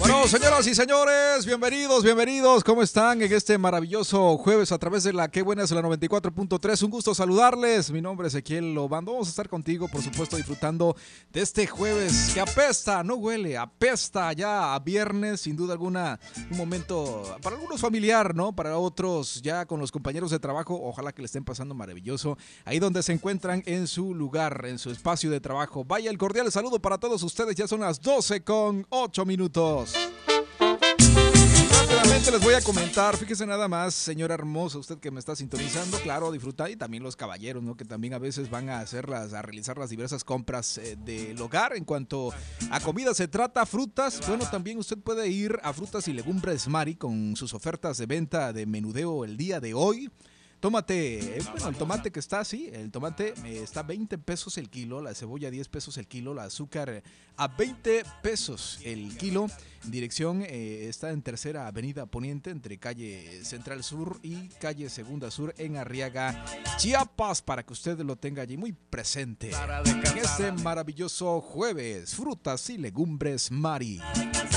Bueno, señoras y señores, bienvenidos, ¿cómo están en este maravilloso jueves a través de la Qué Buena es la 94.3? Un gusto saludarles, mi nombre es Ezequiel Obando, vamos a estar contigo, por supuesto, disfrutando de este jueves que apesta, no huele, apesta ya a viernes, sin duda alguna, un momento para algunos familiar, ¿no? Para otros ya con los compañeros de trabajo, ojalá que le estén pasando maravilloso, ahí donde se encuentran en su lugar, en su espacio de trabajo. Vaya el cordial saludo para todos ustedes, ya son las 12:08. Rápidamente les voy a comentar, fíjese nada más, señora hermosa, usted que me está sintonizando, claro, disfruta, y también los caballeros, ¿no? Que también a veces van a realizar las diversas compras del hogar. En cuanto a comida se trata, frutas, bueno, también usted puede ir a Frutas y Legumbres Mari con sus ofertas de venta de menudeo el día de hoy. Tómate, bueno, el tomate que está así, el tomate está a 20 pesos el kilo, la cebolla a 10 pesos el kilo, la azúcar a 20 pesos el kilo. Dirección está en Tercera Avenida Poniente, entre calle Central Sur y calle Segunda Sur en Arriaga, Chiapas, para que usted lo tenga allí muy presente. En este maravilloso jueves, Frutas y Legumbres Mari.